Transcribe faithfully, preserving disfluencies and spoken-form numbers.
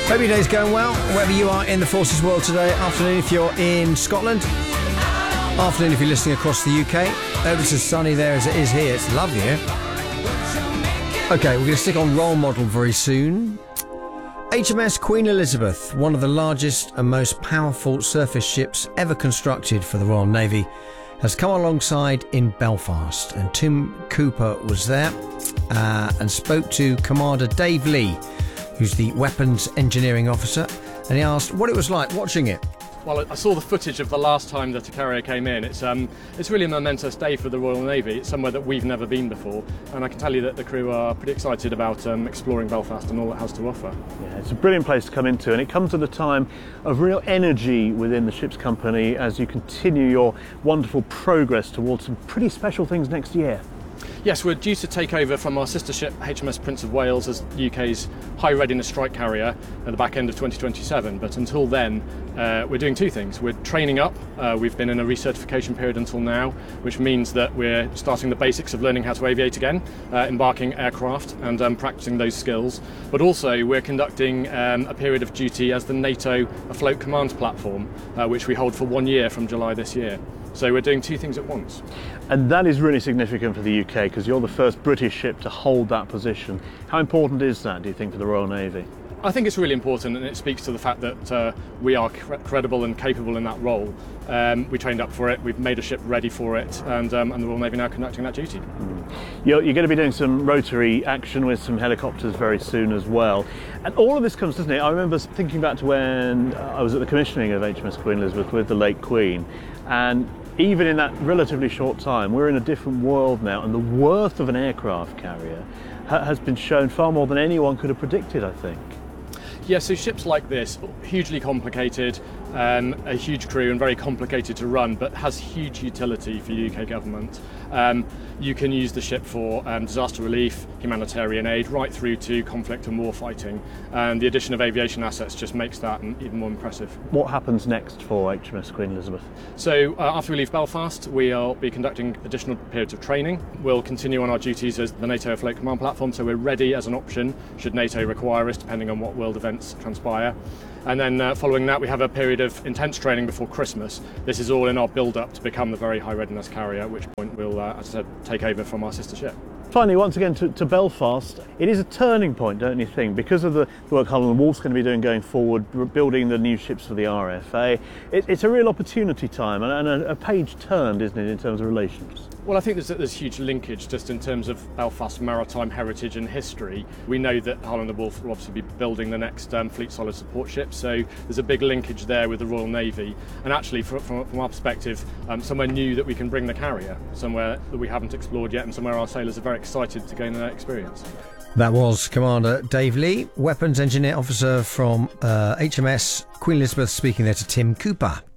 Hope your day's going well, wherever you are in the forces world today. Afternoon if you're in Scotland. Afternoon if you're listening across the U K. Hope it's as sunny there as it is here. It's lovely here. Okay, we're going to stick on role model very soon. H M S Queen Elizabeth, one of the largest and most powerful surface ships ever constructed for the Royal Navy, has come alongside in Belfast, and Tim Cooper was there uh, and spoke to Commander Dave Lee, who's the Weapons Engineering Officer, and he asked what it was like watching it. Well, I saw the footage of the last time that a carrier came in. It's um, it's really a momentous day for the Royal Navy. It's somewhere that we've never been before, and I can tell you that the crew are pretty excited about um, exploring Belfast and all it has to offer. Yeah, it's a brilliant place to come into, and it comes at a time of real energy within the ship's company as you continue your wonderful progress towards some pretty special things next year. Yes, we're due to take over from our sister ship H M S Prince of Wales as U K's high readiness strike carrier at the back end of twenty twenty-seven. But until then, uh, we're doing two things. We're training up. Uh, we've been in a recertification period until now, which means that we're starting the basics of learning how to aviate again, uh, embarking aircraft and um, practicing those skills. But also we're conducting um, a period of duty as the NATO Afloat Command Platform, uh, which we hold for one year from July this year. So we're doing two things at once. And that is really significant for the U K because you're the first British ship to hold that position. How important is that, do you think, for the Royal Navy? I think it's really important, and it speaks to the fact that uh, we are cre- credible and capable in that role. Um, we trained up for it, we've made a ship ready for it, and, um, and the Royal Navy now conducting that duty. Mm. You're, you're going to be doing some rotary action with some helicopters very soon as well. And all of this comes, doesn't it? I remember thinking back to when I was at the commissioning of H M S Queen Elizabeth with the late Queen, and even in that relatively short time, we're in a different world now, and the worth of an aircraft carrier ha- has been shown far more than anyone could have predicted, I think. Yeah, so ships like this, hugely complicated, um, a huge crew and very complicated to run, but has huge utility for the U K government. Um, you can use the ship for um, disaster relief, humanitarian aid, right through to conflict and war fighting. And the addition of aviation assets just makes that even more impressive. What happens next for H M S Queen Elizabeth? So uh, after we leave Belfast, we'll be conducting additional periods of training. We'll continue on our duties as the NATO Afloat Command Platform, so we're ready as an option should NATO require us, depending on what world events transpire. And then uh, following that, we have a period of intense training before Christmas. This is all in our build-up to become the very high readiness carrier, at which point we'll, uh, as I said, take over from our sister ship. Finally, once again, to, to Belfast, it is a turning point, don't you think? Because of the work Harland and Wolff's going to be doing going forward, building the new ships for the R F A, it, it's a real opportunity time and, and a, a page turned, isn't it, in terms of relations? Well, I think there's, there's huge linkage just in terms of Belfast's maritime heritage and history. We know that Harland and Wolff will obviously be building the next um, Fleet Solid Support ship, so there's a big linkage there with the Royal Navy. And actually, from, from, from our perspective, um, somewhere new that we can bring the carrier, somewhere that we haven't explored yet and somewhere our sailors are very excited to gain that experience. That was Commander Dave Lee, Weapons Engineer Officer from uh, H M S Queen Elizabeth, speaking there to Tim Cooper.